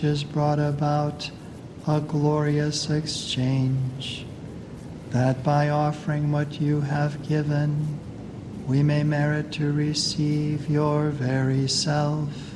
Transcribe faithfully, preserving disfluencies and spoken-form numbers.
has brought about a glorious exchange, that by offering what you have given, we may merit to receive your very self.